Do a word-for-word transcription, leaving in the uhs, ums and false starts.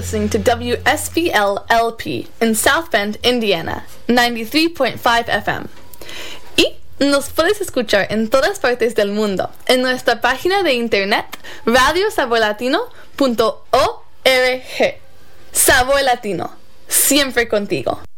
listening to W S B L L P in South Bend, Indiana, ninety-three point five F M. Y nos puedes escuchar en todas partes del mundo en nuestra página de internet radio sabor latino punto org. Sabor Latino, siempre contigo.